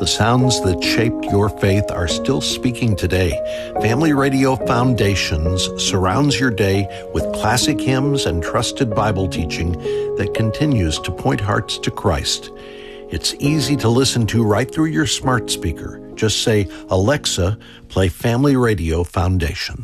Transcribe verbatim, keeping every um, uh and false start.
sounds that shaped your faith are still speaking today. Family Radio Foundations surrounds your day with classic hymns and trusted Bible teaching that continues to point hearts to Christ. It's easy to listen to right through your smart speaker. Just say, "Alexa, play Family Radio Foundation."